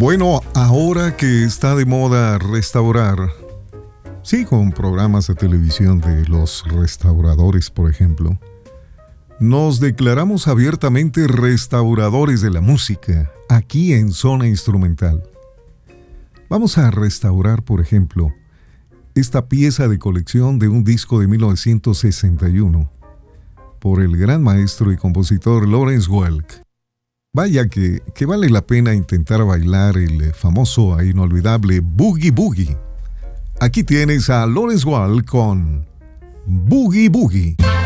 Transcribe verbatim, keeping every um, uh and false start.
Bueno, ahora que está de moda restaurar, sí, con programas de televisión de los restauradores, por ejemplo, nos declaramos abiertamente restauradores de la música, aquí en Zona Instrumental. Vamos a restaurar, por ejemplo, esta pieza de colección de un disco de mil novecientos sesenta y uno, por el gran maestro y compositor Lawrence Welk. Vaya que, que vale la pena intentar bailar el famoso e inolvidable Boogie Boogie. Aquí tienes a Lawrence Welk con Boogie Boogie.